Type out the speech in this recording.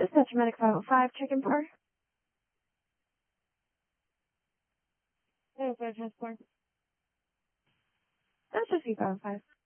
Dispatch Medic 505, check-in for. Oh, 5 transport. That's just 505.